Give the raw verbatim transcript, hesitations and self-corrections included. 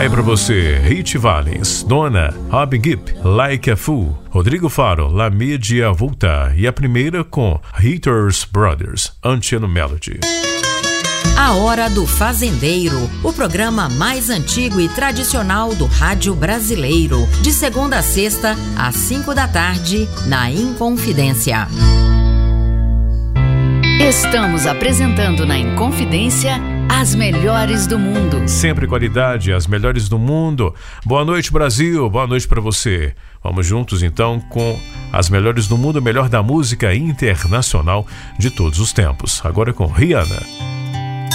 Aí pra você, Hit Valens, Donna, Robin Gibb, Like a Fool, Rodrigo Faro, La Media Volta, e a primeira com Hitters Brothers, Until Melody. A Hora do Fazendeiro, o programa mais antigo e tradicional do rádio brasileiro, de segunda a sexta, às cinco da tarde, na Inconfidência. Estamos apresentando na Inconfidência as melhores do mundo. Sempre qualidade, as melhores do mundo. Boa noite, Brasil, boa noite para você. Vamos juntos então com as melhores do mundo, o melhor da música internacional de todos os tempos. Agora com Rihanna.